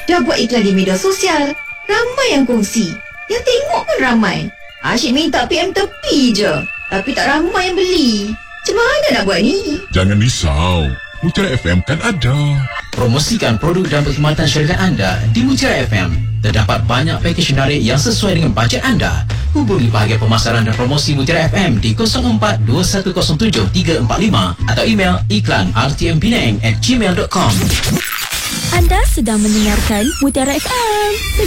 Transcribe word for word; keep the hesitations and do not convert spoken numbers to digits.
Dah buat iklan di media sosial, ramai yang kongsi. Yang tengok pun ramai. Asyik minta P M tepi je, tapi tak ramai yang beli. Macam mana nak buat ni? Jangan risau, Mutiara F M kan ada. Promosikan produk dan perkhidmatan syarikat anda di Mutiara F M. Terdapat banyak pakej menarik yang sesuai dengan bajet anda. Hubungi bahagian pemasaran dan promosi Mutiara F M di kosong empat dua satu kosong tujuh tiga empat lima atau email iklan r t m penang at gmail dot com. Anda sedang mendengarkan Mutiara F M.